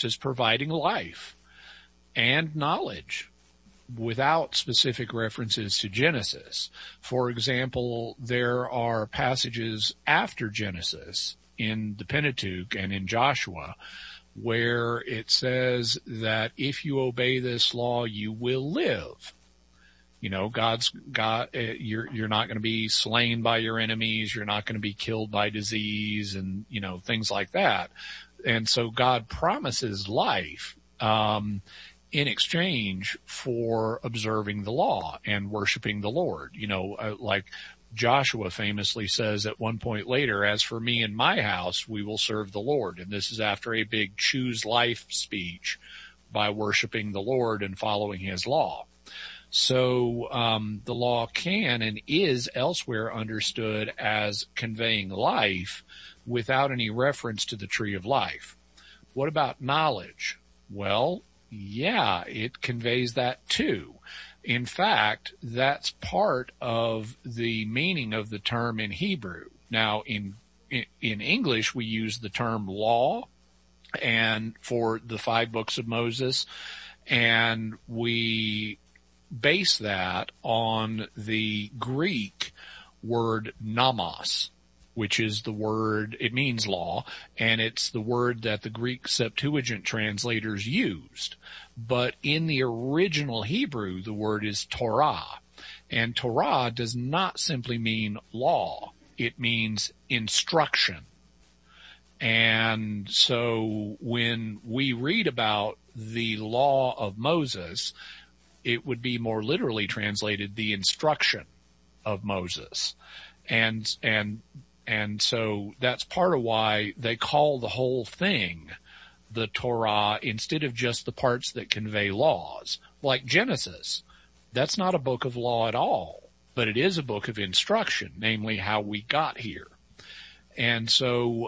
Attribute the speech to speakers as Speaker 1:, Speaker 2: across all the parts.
Speaker 1: introduced as providing life and knowledge without specific references to Genesis. For example, there are passages after Genesis in the Pentateuch and in Joshua where it says that if you obey this law, you will live. You know, you're not going to be slain by your enemies. You're not going to be killed by disease and, you know, things like that. And so God promises life, in exchange for observing the law and worshiping the Lord. You know, like Joshua famously says at one point later, as for me and my house, we will serve the Lord. And this is after a big choose life speech by worshiping the Lord and following his law. So the law can and is elsewhere understood as conveying life without any reference to the tree of life. What about knowledge? Well, yeah, it conveys that too. In fact, that's part of the meaning of the term in Hebrew. Now, in English, we use the term law and for the 5 books of Moses, and we base that on the Greek word nomos, which is the word, it means law, and it's the word that the Greek Septuagint translators used. But in the original Hebrew, the word is Torah. And Torah does not simply mean law. It means instruction. And so when we read about the law of Moses, it would be more literally translated the instruction of Moses. And so that's part of why they call the whole thing the Torah instead of just the parts that convey laws. Like Genesis, that's not a book of law at all, but it is a book of instruction, namely how we got here. And so,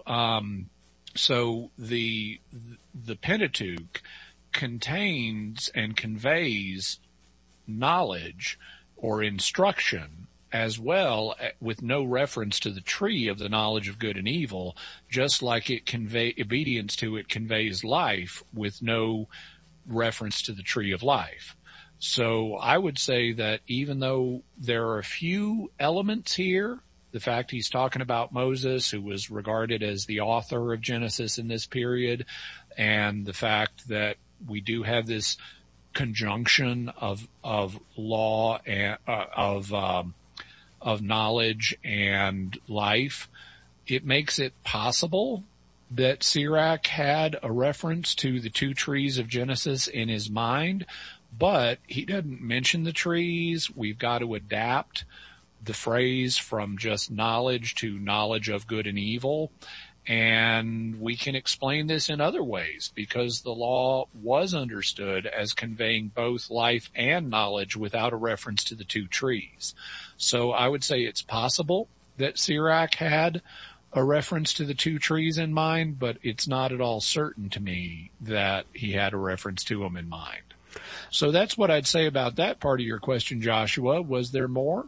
Speaker 1: the Pentateuch contains and conveys knowledge or instruction as well, with no reference to the tree of the knowledge of good and evil, just like obedience to it conveys life with no reference to the tree of life. So I would say that even though there are a few elements here, the fact he's talking about Moses, who was regarded as the author of Genesis in this period, and the fact that we do have this conjunction of law and of knowledge and life, it makes it possible that Sirach had a reference to the 2 trees of Genesis in his mind, but he doesn't mention the trees. We've got to adapt the phrase from just knowledge to knowledge of good and evil. And we can explain this in other ways because the law was understood as conveying both life and knowledge without a reference to the 2 trees. So I would say it's possible that Sirach had a reference to the 2 trees in mind, but it's not at all certain to me that he had a reference to them in mind. So that's what I'd say about that part of your question, Joshua. Was there more?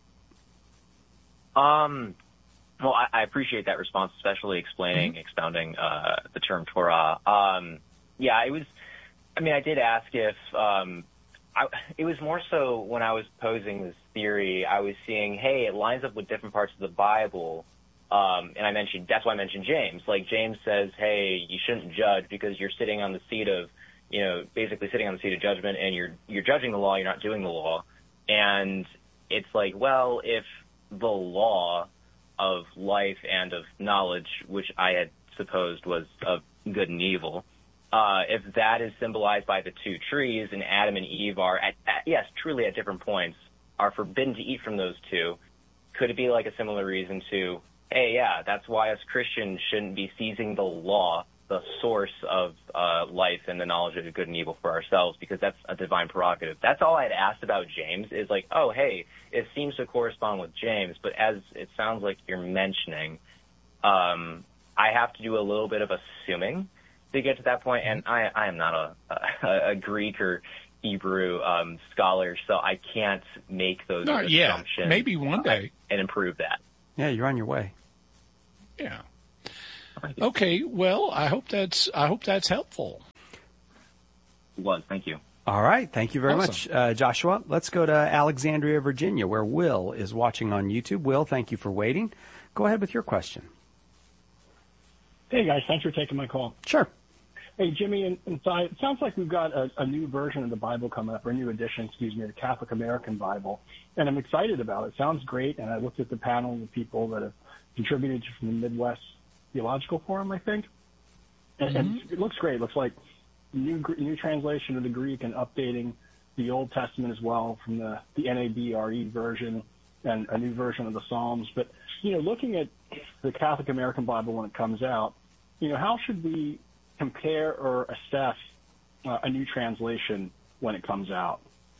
Speaker 2: Well, I appreciate that response, especially expounding the term Torah. Yeah, I did ask if it was more so when I was posing this theory, I was seeing, hey, it lines up with different parts of the Bible. And that's why I mentioned James. Like James says, hey, you shouldn't judge because you're sitting on the seat of, basically sitting on the seat of judgment and you're judging the law, you're not doing the law. And it's like, well, if the law of life and of knowledge, which I had supposed was of good and evil, if that is symbolized by the 2 trees and Adam and Eve are yes, truly at different points are forbidden to eat from those 2, could it be like a similar reason to, hey, yeah, that's why us Christians shouldn't be seizing the law, the source of life and the knowledge of good and evil for ourselves, because that's a divine prerogative. That's all I had asked about James is like, oh, hey, it seems to correspond with James, but as it sounds like you're mentioning, I have to do a little bit of assuming to get to that point, and I am not a Greek or Hebrew scholar, so I can't make those assumptions.
Speaker 1: Maybe one day.
Speaker 2: And improve that.
Speaker 3: Yeah, you're on your way.
Speaker 1: Yeah. Okay, well, I hope that's helpful.
Speaker 2: It was. Thank you.
Speaker 3: All right. Thank you very
Speaker 1: Awesome.
Speaker 3: much, Joshua. Let's go to Alexandria, Virginia, where Will is watching on YouTube. Will, thank you for waiting. Go ahead with your question.
Speaker 4: Hey, guys. Thanks for taking my call.
Speaker 3: Sure.
Speaker 4: Hey, Jimmy and Cy, it sounds like we've got a new version of the Bible coming up, or a new edition, the Catholic American Bible, and I'm excited about it. It sounds great, and I looked at the panel of people that have contributed from the Midwest Theological Forum, I think, and it looks great. It looks like new translation of the Greek and updating the Old Testament as well from the NABRE version and a new version of the Psalms. But, looking at the Catholic American Bible when it comes out, how should we compare or assess a new translation when it comes out?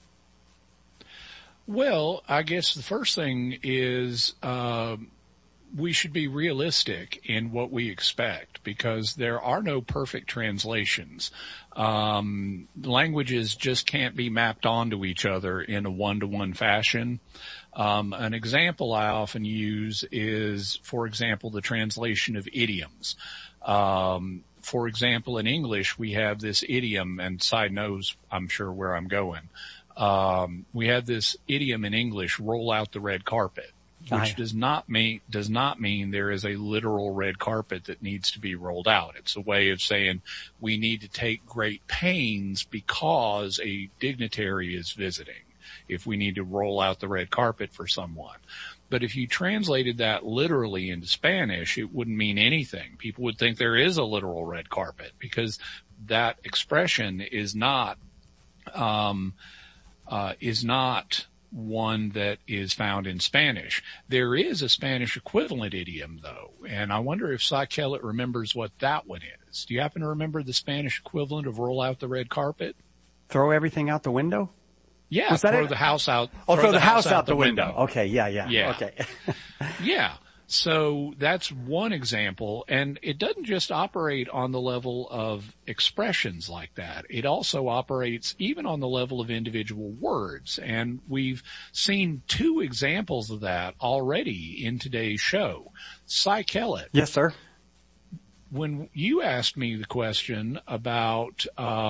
Speaker 1: Well, I guess the first thing is we should be realistic in what we expect, because there are no perfect translations. Languages just can't be mapped onto each other in a one-to-one fashion. An example I often use is, for example, the translation of idioms. For example, in English, we have this idiom, and Cy knows, I'm sure, where I'm going. We have this idiom in English, roll out the red carpet, which does not mean there is a literal red carpet that needs to be rolled out. It's a way of saying we need to take great pains because a dignitary is visiting, if we need to roll out the red carpet for someone. But if you translated that literally into Spanish, it wouldn't mean anything. People would think there is a literal red carpet, because that expression is not one that is found in Spanish. There is a Spanish equivalent idiom, though, and I wonder if Cy Kellett remembers what that one is. Do you happen to remember the Spanish equivalent of roll out the red carpet?
Speaker 3: Throw everything out the window?
Speaker 1: Yeah, throw the house out.
Speaker 3: Oh, throw the house out the window. Okay, yeah. Okay.
Speaker 1: Yeah. So that's one example, and it doesn't just operate on the level of expressions like that. It also operates even on the level of individual words, and we've seen two examples of that already in today's show. Cy Kellett.
Speaker 3: Yes, sir.
Speaker 1: When you asked me the question about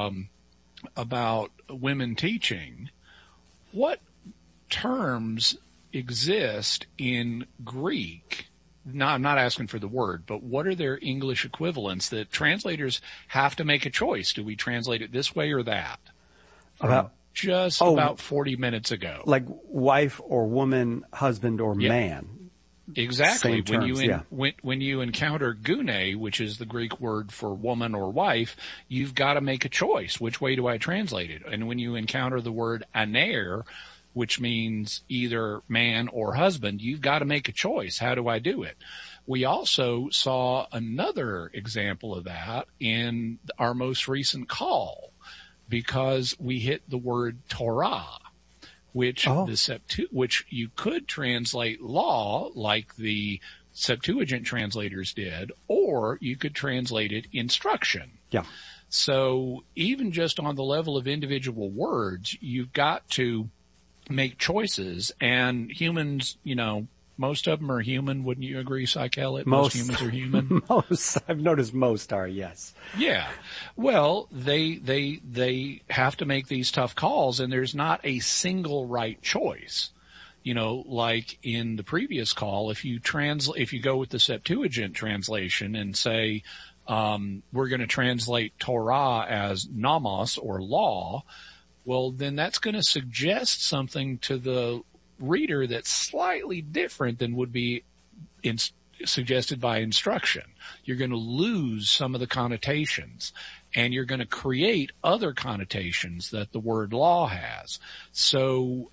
Speaker 1: women teaching, what terms exist in Greek? No, I'm not asking for the word, but what are their English equivalents that translators have to make a choice? Do we translate it this way or that? About 40 minutes ago.
Speaker 3: Like wife or woman, husband or man.
Speaker 1: Exactly.
Speaker 3: Same terms,
Speaker 1: When you encounter gune, which is the Greek word for woman or wife, you've got to make a choice. Which way do I translate it? And when you encounter the word aner, which means either man or husband, you've got to make a choice. How do I do it? We also saw another example of that in our most recent call, because we hit the word Torah, which which you could translate law like the Septuagint translators did, or you could translate it instruction.
Speaker 3: Yeah.
Speaker 1: So even just on the level of individual words, you've got to make choices, and humans, most of them are human. Wouldn't you agree, Cy Kellett? Most humans are human.
Speaker 3: I've noticed most are, yes.
Speaker 1: Yeah. Well, they have to make these tough calls, and there's not a single right choice. Like in the previous call, if you go with the Septuagint translation and say, we're going to translate Torah as nomos or law, well, then that's going to suggest something to the reader that's slightly different than would be suggested by instruction. You're going to lose some of the connotations, and you're going to create other connotations that the word law has. So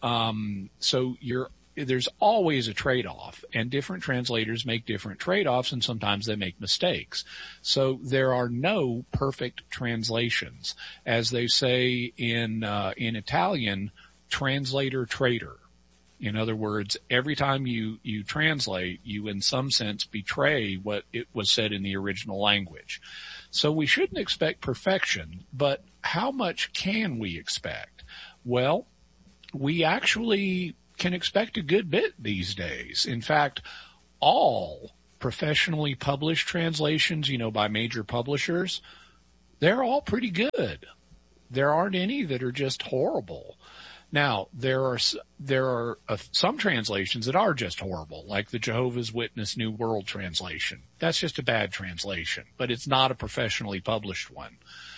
Speaker 1: there's always a trade-off, and different translators make different trade-offs, and sometimes they make mistakes. So there are no perfect translations. As they say in Italian, translator traitor. In other words, every time you translate, you in some sense betray what it was said in the original language. So we shouldn't expect perfection, but how much can we expect? Well, we actually can expect a good bit these days. In fact, all professionally published translations, by major publishers, they're all pretty good. there aren't any that are just horrible. Now, there are some translations that are just horrible, like the Jehovah's Witness New World Translation. That's just a bad translation, but it's not a professionally published one.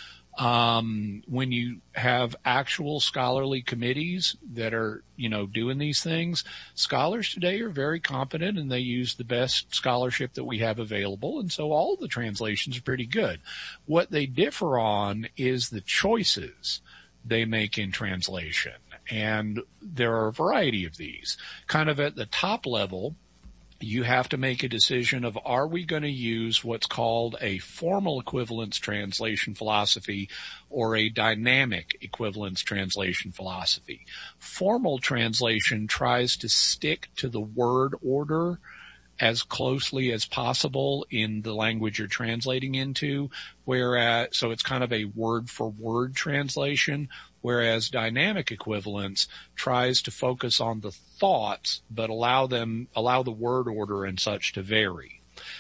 Speaker 1: When you have actual scholarly committees that are, doing these things, scholars today are very competent and they use the best scholarship that we have available. And so all the translations are pretty good. What they differ on is the choices they make in translation. And there are a variety of these. Kind of at the top level, you have to make a decision of, are we going to use what's called a formal equivalence translation philosophy or a dynamic equivalence translation philosophy? Formal translation tries to stick to the word order as closely as possible in the language you're translating into, so it's kind of a word for word translation, whereas dynamic equivalence tries to focus on the thoughts but allow the word order and such to vary.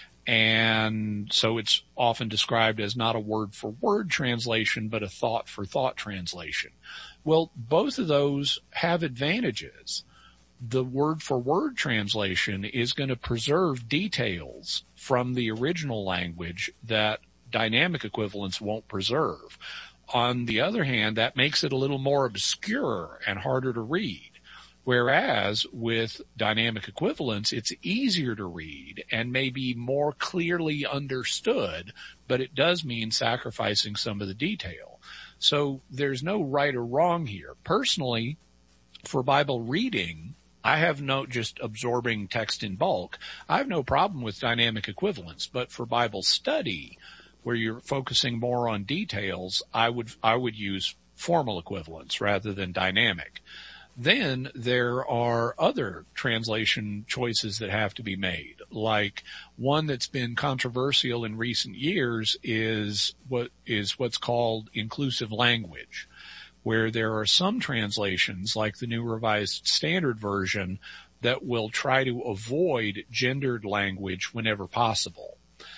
Speaker 1: And so it's often described as not a word for word translation but a thought for thought translation. Well, both of those have advantages. The word-for-word translation is going to preserve details from the original language that dynamic equivalence won't preserve. On the other hand, that makes it a little more obscure and harder to read. Whereas with dynamic equivalence, it's easier to read and maybe more clearly understood, but it does mean sacrificing some of the detail. So there's no right or wrong here. Personally, for Bible reading, I have just absorbing text in bulk. I have no problem with dynamic equivalence, but for Bible study, where you're focusing more on details, I would use formal equivalence rather than dynamic. Then there are other translation choices that have to be made. Like one that's been controversial in recent years is what's called inclusive language, where there are some translations, like the New Revised Standard Version, that will try to avoid gendered language whenever possible.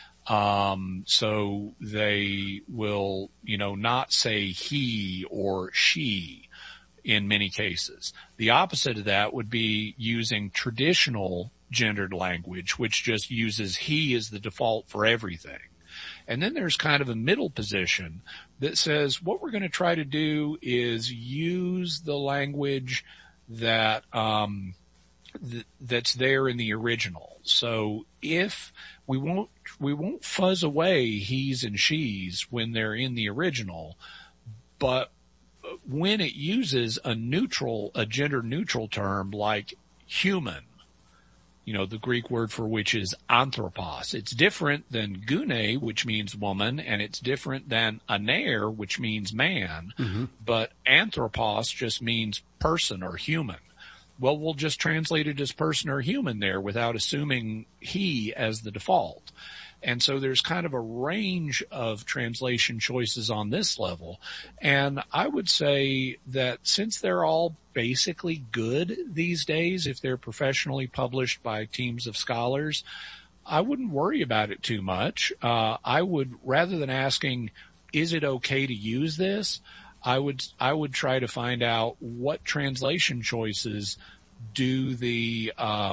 Speaker 1: So they will, not say he or she in many cases. The opposite of that would be using traditional gendered language, which just uses he as the default for everything. And then there's kind of a middle position that says what we're going to try to do is use the language that that's there in the original. So if we won't fuzz away he's and she's when they're in the original, but when it uses a gender neutral term like human, the Greek word for which is anthropos. It's different than gune, which means woman, and it's different than aner, which means man, but anthropos just means person or human. Well, we'll just translate it as person or human there without assuming he as the default. And so there's kind of a range of translation choices on this level. And I would say that since they're all basically good these days, if they're professionally published by teams of scholars, I wouldn't worry about it too much. I would, rather than asking, is it okay to use this? I would try to find out what translation choices did the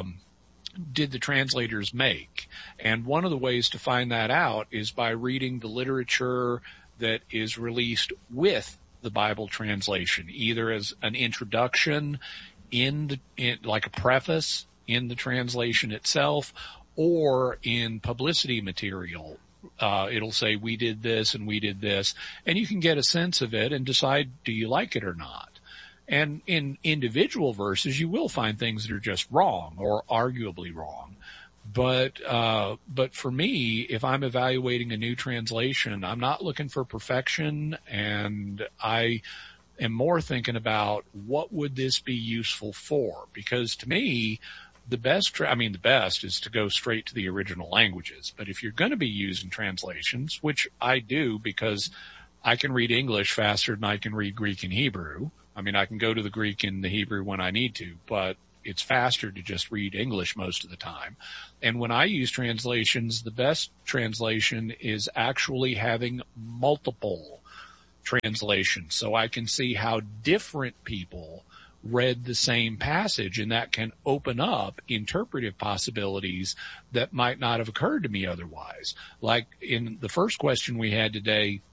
Speaker 1: translators make? And one of the ways to find that out is by reading the literature that is released with the Bible translation, either as an introduction like a preface in the translation itself, or in publicity material. It'll say we did this and we did this, and you can get a sense of it and decide, do you like it or not? And in individual verses, you will find things that are just wrong or arguably wrong. But for me, if I'm evaluating a new translation, I'm not looking for perfection, and I am more thinking about what would this be useful for? Because to me, the best is to go straight to the original languages. But if you're going to be using translations, which I do because I can read English faster than I can read Greek and Hebrew. I mean, I can go to the Greek and the Hebrew when I need to, but it's faster to just read English most of the time. And when I use translations, the best translation is actually having multiple translations, so I can see how different people read the same passage, and that can open up interpretive possibilities that might not have occurred to me otherwise. Like in the first question we had today,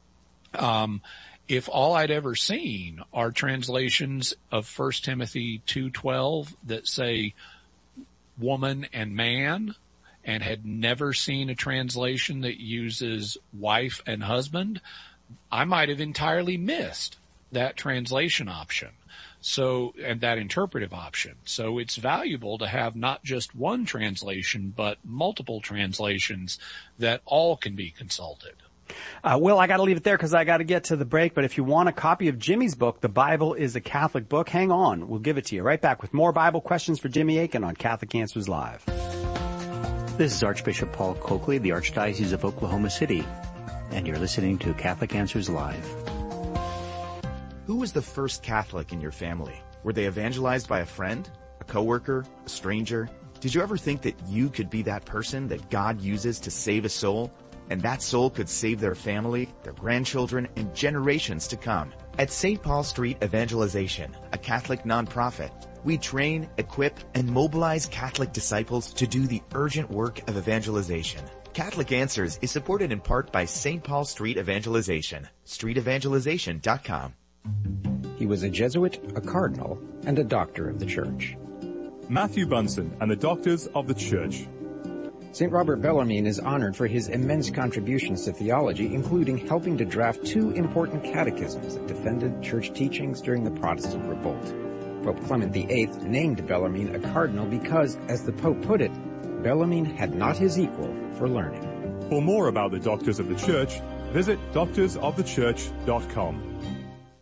Speaker 1: if all I'd ever seen are translations of 1 Timothy 2:12 that say woman and man, and had never seen a translation that uses wife and husband, I might have entirely missed that translation option. So, and that interpretive option. So it's valuable to have not just one translation, but multiple translations that all can be consulted.
Speaker 3: Will, I got to leave it there because I got to get to the break. But if you want a copy of Jimmy's book, The Bible is a Catholic Book, hang on. We'll give it to you. Right back with more Bible questions for Jimmy Akin on Catholic Answers Live.
Speaker 5: This is Archbishop Paul Coakley, the Archdiocese of Oklahoma City, and you're listening to Catholic Answers Live.
Speaker 6: Who was the first Catholic in your family? Were they evangelized by a friend, a coworker, a stranger? Did you ever think that you could be that person that God uses to save a soul, and that soul could save their family, their grandchildren, and generations to come? At St. Paul Street Evangelization, a Catholic nonprofit, we train, equip, and mobilize Catholic disciples to do the urgent work of evangelization. Catholic Answers is supported in part by St. Paul Street Evangelization, streetevangelization.com.
Speaker 7: He was a Jesuit, a cardinal, and a doctor of the Church.
Speaker 8: Matthew Bunson and the Doctors of the Church.
Speaker 7: St. Robert Bellarmine is honored for his immense contributions to theology, including helping to draft 2 important catechisms that defended church teachings during the Protestant revolt. Pope Clement VIII named Bellarmine a cardinal because, as the Pope put it, Bellarmine had not his equal for learning.
Speaker 8: For more about the Doctors of the Church, visit doctorsofthechurch.com.